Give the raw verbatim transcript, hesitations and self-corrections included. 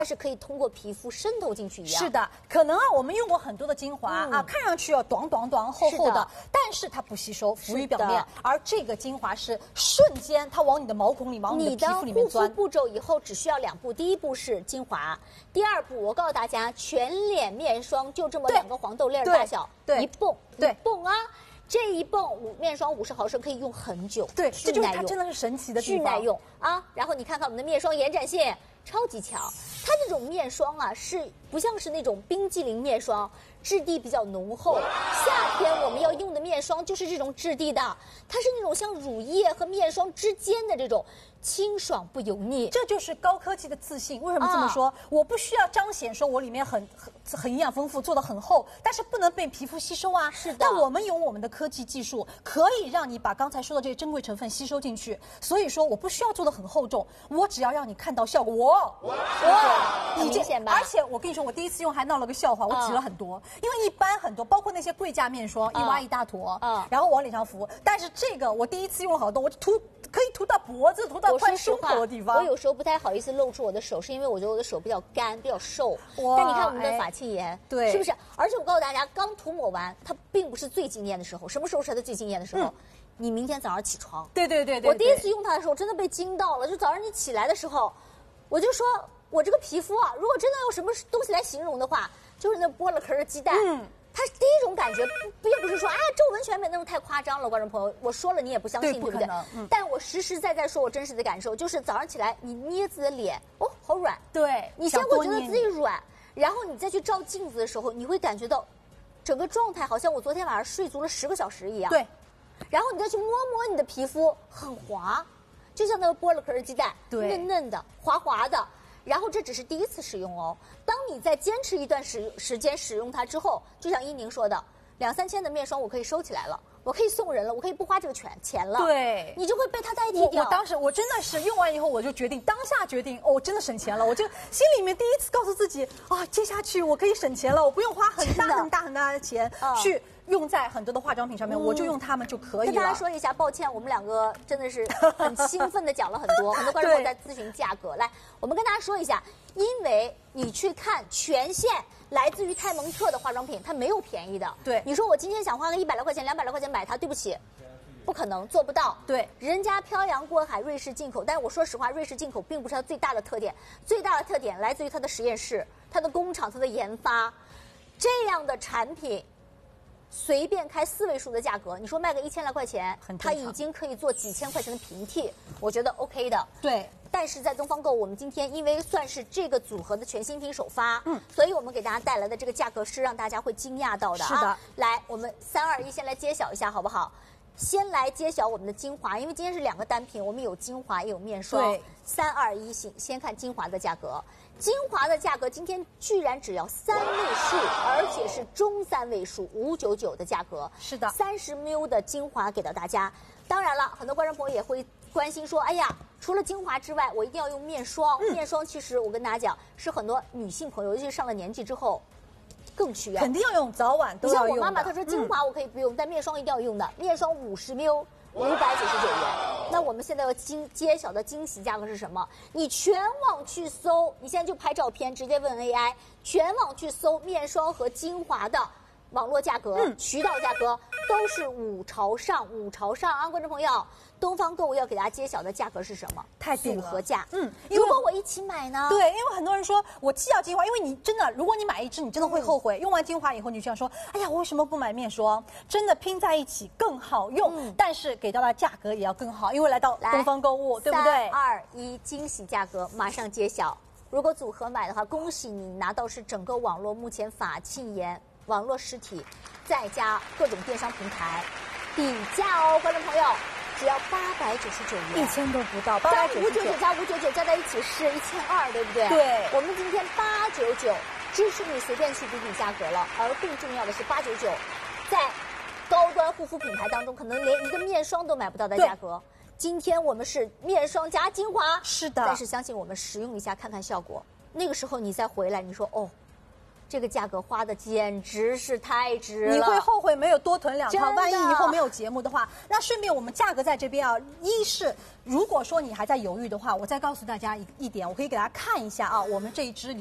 是可以通过皮肤渗透进去一样。 是的，可能啊，我们用过很多的精华、嗯、啊，看上去要短短短厚厚的，的但是它不吸收，浮于表面。而这个精华是瞬间，它往你的毛孔里、往你的皮肤里面钻。 你的护肤步骤以后只需要两步，第一步是精华，第二步我告诉大家，全脸面霜就这么两个黄豆粒儿大小， 对， 一泵， 对， 一泵啊。这一泵五面霜五十毫升可以用很久， 对，这就是它真的是神奇的地方， 巨耐用啊！然后你看看我们的面霜延展性超级强，它这种面霜啊是不像是那种冰激凌面霜，质地比较浓厚。夏天我们要用的面霜就是这种质地的，它是那种像乳液和面霜之间的这种清爽不油腻， 这就是高科技的自信。为什么这么说？啊、我不需要彰显说我里面很很很营养丰富，做的很厚，但是不能被皮肤吸收啊。 是的。 但我们有我们的科技技术，可以让你把刚才说的这些珍贵成分吸收进去。所以说，我不需要做的很厚重，我只要让你看到效果。哇哇，很明显吧？ 而且我跟你说，我第一次用还闹了个笑话，我挤了很多，啊、因为一般很多，包括那些贵价面霜，一挖一大坨，啊、然后往脸上敷。但是这个我第一次用了好多，我涂可以涂到脖子，涂到快胸口的地方。 我有时候不太好意思露出我的手，是因为我觉得我的手比较干，比较瘦。但你看我们的法沁颜， 对， 是不是？而且我告诉大家，刚涂抹完，它并不是最惊艳的时候。什么时候是它最惊艳的时候？嗯、你明天早上起床。 对对对对。 我第一次用它的时候，真的被惊到了。就早上你起来的时候，我就说，我这个皮肤啊，如果真的用什么东西来形容的话，就是那剥了壳的鸡蛋。嗯。它第一种感觉不并不是说啊皱纹全美那种太夸张了，观众朋友，我说了你也不相信， 对, 对不对？嗯、但我实实在在说我真实的感受，就是早上起来你捏自己的脸，哦，好软。 对， 你先会觉得自己软，然后你再去照镜子的时候，你会感觉到整个状态好像我昨天晚上睡足了十个小时一样。 对， 然后你再去摸摸你的皮肤，很滑，就像那个剥了壳的鸡蛋， 对， 嫩嫩的，滑滑的。然后这只是第一次使用哦，当你在坚持一段时时间使用它之后，就像依宁说的，两三千的面霜我可以收起来了，我可以送人了，我可以不花这个钱钱了。 对， 你就会被它代替掉。 我, 我当时我真的是用完以后，我就决定当下决定，哦，真的省钱了。我就心里面第一次告诉自己，啊，接下去我可以省钱了，我不用花很大很大很大的钱去。用在很多的化妆品上面，嗯、我就用它们就可以了。 跟大家说一下，抱歉，我们两个真的是很兴奋的讲了很多，很多观众朋友在咨询价格。来，我们跟大家说一下，因为你去看全线来自于泰蒙特的化妆品，它没有便宜的。 对， 你说我今天想花个一百来块钱、两百来块钱买它，对不起，不可能，做不到。 对， 人家漂洋过海，瑞士进口，但是我说实话，瑞士进口并不是它最大的特点，最大的特点来自于它的实验室、它的工厂、它的研发，这样的产品。随便开四位数的价格，你说卖个一千来块钱，它已经可以做几千块钱的平替，我觉得 OK 的。 对， 但是在东方购，我们今天因为算是这个组合的全新品首发，嗯，所以我们给大家带来的这个价格是让大家会惊讶到的啊。 是的， 来，我们三二一，先来揭晓一下好不好？先来揭晓我们的精华，因为今天是两个单品，我们有精华也有面霜。 对， 三二一，先先看精华的价格。精华的价格今天居然只要三位数，而且是中三位数，五九九的价格。 是的， 三十 m l 的精华给到大家。当然了，很多观众朋友也会关心说，哎呀，除了精华之外，我一定要用面霜。嗯、面霜其实我跟大家讲，是很多女性朋友，尤其是上了年纪之后。更需要， 肯定要用，早晚都要用。 像我妈妈她说精华我可以不用，嗯、但面霜一定要用的。面霜五十 m l 五百九十九元。那我们现在要惊揭晓的惊喜价格是什么？你全网去搜，你现在就拍照片，直接问 A I， 全网去搜面霜和精华的网络价格、嗯、渠道价格都是五朝上，五朝上啊！观众朋友，东方购物要给大家揭晓的价格是什么？ 太顶了， 组合价。 嗯， 如果我一起买呢？ 对，因为很多人说我既要精华，因为你真的，如果你买一支，你真的会后悔。嗯、用完精华以后，你就想说，哎呀，我为什么不买面霜？真的拼在一起更好用，嗯、但是给到的价格也要更好，因为来到东方购物，对不对？ 三二一，惊喜价格马上揭晓。如果组合买的话，恭喜你拿到是整个网络目前法沁颜网络实体，再加各种电商平台底价哦，观众朋友。只要八百九十九元， 一千都不到，八百九十九五九九加五九九加在一起是一千二，对不对？ 对。 我们今天八九九，支持你随便去比比价格了。而更重要的是，八九九，在高端护肤品牌当中，可能连一个面霜都买不到的价格。今天我们是面霜加精华， 是的。 但是相信我们，使用一下看看效果。那个时候你再回来，你说哦。 这个价格花的简直是太值了。 你会后悔没有多囤两套， 真的万一以后没有节目的话，那顺便我们价格在这边啊，一是如果说你还在犹豫的话，我再告诉大家一一点，我可以给大家看一下啊，我们这一支里。